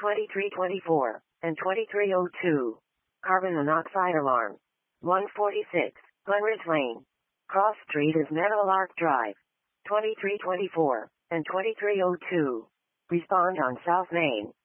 2324 and 2302. Carbon monoxide alarm. 146, Glenridge Lane. Cross Street is Meadowlark Drive. 2324 and 2302. Respond on South Main.